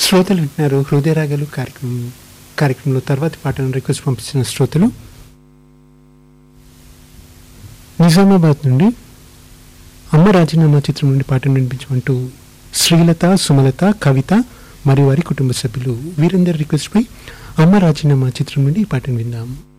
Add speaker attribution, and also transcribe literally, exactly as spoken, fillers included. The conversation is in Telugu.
Speaker 1: శ్రోతలు వింటున్నారు హృదయరాగాలు కార్యక్రమం కార్యక్రమంలో తర్వాతి పాటను రిక్వెస్ట్ పంపించిన శ్రోతలు నిజామాబాద్ నుండి అమ్మ రాజీనామా చిత్రం నుండి పాటను వినిపించమంటూ శ్రీలత, సుమలత, కవిత మరియు వారి కుటుంబ సభ్యులు వీరందరి రిక్వెస్ట్పై అమ్మ రాజీనామా చిత్రం నుండి ఈ పాటను విందాం.